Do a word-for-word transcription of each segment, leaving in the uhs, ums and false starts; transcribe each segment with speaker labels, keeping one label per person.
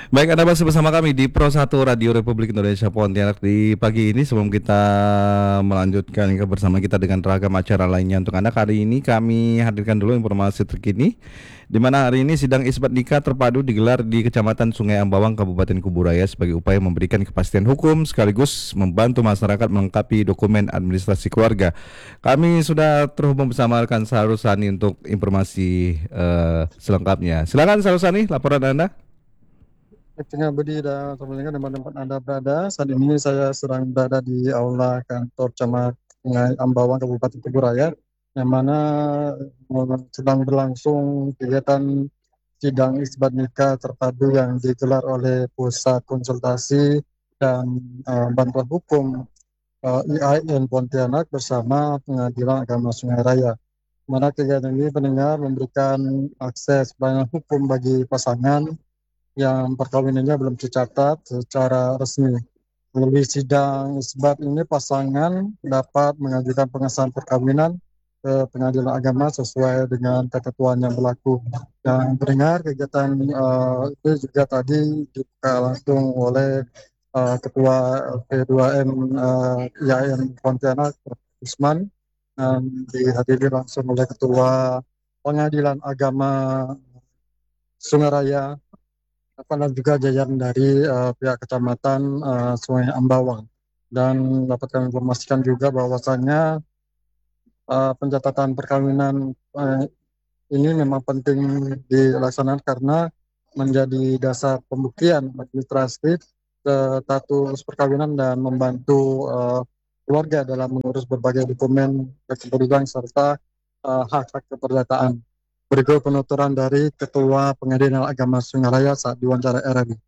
Speaker 1: Baik, Anda masih bersama kami di Pro satu Radio Republik Indonesia Pontianak di pagi ini. Sebelum kita melanjutkan kebersamaan kita dengan ragam acara lainnya untuk Anda, kali ini kami hadirkan dulu informasi terkini di mana hari ini sidang isbat nikah terpadu digelar di Kecamatan Sungai Ambawang, Kabupaten Kuburaya sebagai upaya memberikan kepastian hukum sekaligus membantu masyarakat melengkapi dokumen administrasi keluarga. Kami sudah terhubung bersama rekan Sarusani untuk informasi eh, selengkapnya. Silakan Sarusani, laporan Anda.
Speaker 2: Tengah Budi dan teman-teman tempat Anda berada. Saat ini saya sedang berada di aula kantor Camat Sungai Ambawang Kabupaten Kuburaya, yang mana eh, sedang berlangsung kegiatan sidang isbat nikah terpadu yang digelar oleh Pusat Konsultasi dan eh, Bantuan Hukum eh, I A I N Pontianak bersama Pengadilan Agama Sungai Raya. Mana kegiatan ini pendengar memberikan akses pelayanan hukum bagi pasangan yang perkawinannya belum tercatat secara resmi. Melalui sidang isbat ini pasangan dapat mengajukan pengesahan perkawinan ke pengadilan agama sesuai dengan ketentuan yang berlaku. Dan mendengar kegiatan uh, itu juga tadi dibuka langsung oleh uh, Ketua P dua M uh, I A I N Pontianak, Usman, dan dihadiri langsung oleh Ketua Pengadilan Agama Sungai Raya, dan juga jajaran dari uh, pihak kecamatan uh, Sungai Ambawang. Dan dapat kami informasikan juga bahwasannya uh, pencatatan perkawinan uh, ini memang penting dilaksanakan karena menjadi dasar pembuktian administratif status perkawinan dan membantu uh, keluarga dalam mengurus berbagai dokumen kependudukan serta uh, hak-hak keperdataan. Berikut penuturan dari Ketua Pengadilan Agama Sungai Raya saat diwawancara R R I.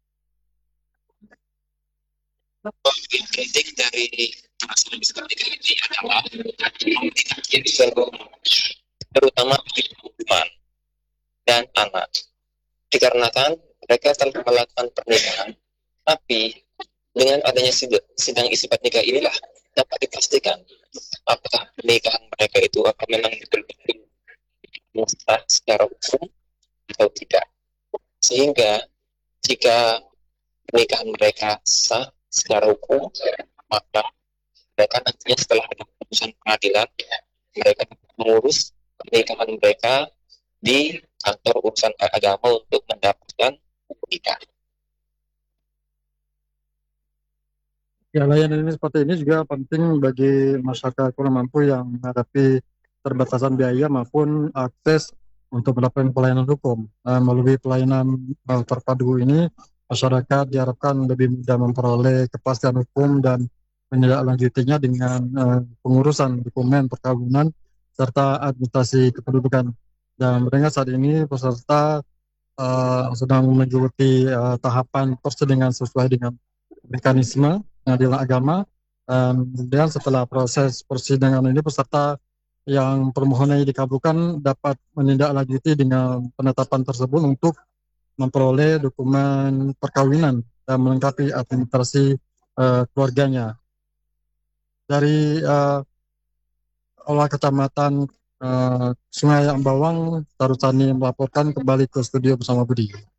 Speaker 3: Poin kritik dari masalah psikologi ini adalah memiliki seluruh, terutama bagi perempuan dan anak, dikarenakan mereka telah melakukan pernikahan, tapi dengan adanya sidang, sidang isbat nikah inilah dapat dipastikan apakah pernikahan mereka itu akan memang betul-betul sah secara hukum atau tidak. Sehingga jika pernikahan mereka sah secara hukum, maka mereka nantinya setelah ada putusan pengadilan, mereka mengurus pernikahan mereka di kantor urusan agama untuk mendapatkan nikah.
Speaker 2: Ya, layanan ini seperti ini juga penting bagi masyarakat kurang mampu yang menghadapi terbatasan biaya maupun akses untuk mendapatkan pelayanan hukum. Uh, melalui pelayanan uh, terpadu ini, masyarakat diharapkan lebih mudah memperoleh kepastian hukum dan menindaklanjutinya dengan uh, pengurusan dokumen perkawinan serta administrasi kependudukan. Dan mendengar saat ini peserta uh, sedang mengikuti uh, tahapan persidangan sesuai dengan mekanisme pengadilan agama. Um, dan setelah proses persidangan ini peserta yang permohonannya dikabulkan dapat menindaklanjuti dengan penetapan tersebut untuk memperoleh dokumen perkawinan dan melengkapi administrasi uh, keluarganya. Dari uh, olah kecamatan uh, Sungai Ambawang, Tarusani melaporkan kembali ke studio bersama Budi.